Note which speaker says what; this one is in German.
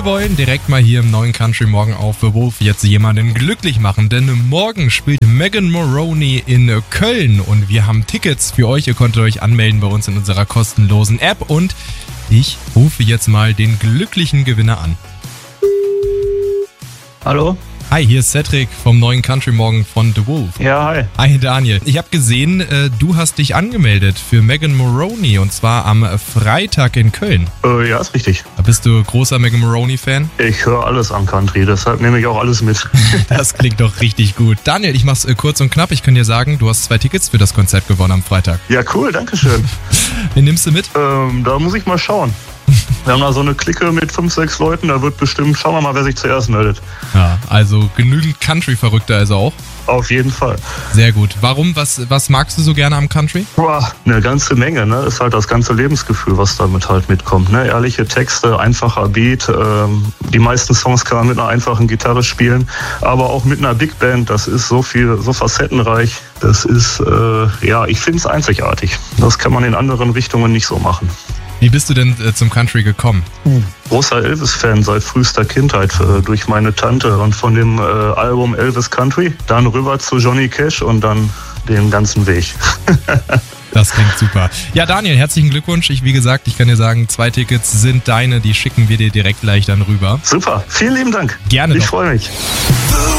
Speaker 1: Wir wollen direkt mal hier im neuen Country Morgen auf The Wolf jetzt jemanden glücklich machen, denn morgen spielt Megan Moroney in Köln und wir haben Tickets für euch. Ihr konntet euch anmelden bei uns in unserer kostenlosen App und ich rufe jetzt mal den glücklichen Gewinner an.
Speaker 2: Hallo?
Speaker 1: Hi, hier ist Cedric vom neuen Country Morgen von The Wolf.
Speaker 2: Ja, hi.
Speaker 1: Hi Daniel. Ich habe gesehen, du hast dich angemeldet für Megan Moroney und zwar am Freitag in Köln.
Speaker 2: Ja, ist richtig.
Speaker 1: Bist du großer Megan Moroney-Fan?
Speaker 2: Ich höre alles an Country, deshalb nehme ich auch alles mit.
Speaker 1: Das klingt doch richtig gut. Daniel, ich mach's kurz und knapp. Ich kann dir sagen, du hast 2 Tickets für das Konzert gewonnen am Freitag.
Speaker 2: Ja, cool, danke schön.
Speaker 1: Wen nimmst du mit?
Speaker 2: Da muss ich mal schauen. Wir haben da so eine Clique mit 5, 6 Leuten, da wird bestimmt, schauen wir mal, wer sich zuerst meldet.
Speaker 1: Ja, also genügend Country-Verrückter also auch.
Speaker 2: Auf jeden Fall.
Speaker 1: Sehr gut. Warum? Was magst du so gerne am Country?
Speaker 2: Boah, eine ganze Menge, ne? Ist halt das ganze Lebensgefühl, was damit halt mitkommt, ne? Ehrliche Texte, einfacher Beat, die meisten Songs kann man mit einer einfachen Gitarre spielen, aber auch mit einer Big Band, das ist so viel, so facettenreich, das ist, ich finde es einzigartig. Das kann man in anderen Richtungen nicht so machen.
Speaker 1: Wie bist du denn zum Country gekommen?
Speaker 2: Großer Elvis-Fan seit frühester Kindheit durch meine Tante und von dem Album Elvis Country, dann rüber zu Johnny Cash und dann den ganzen Weg.
Speaker 1: Das klingt super. Ja, Daniel, herzlichen Glückwunsch. Wie gesagt, ich kann dir sagen, 2 Tickets sind deine, die schicken wir dir direkt gleich dann rüber.
Speaker 2: Super, vielen lieben Dank.
Speaker 1: Gerne
Speaker 2: Ich
Speaker 1: doch.
Speaker 2: freue mich.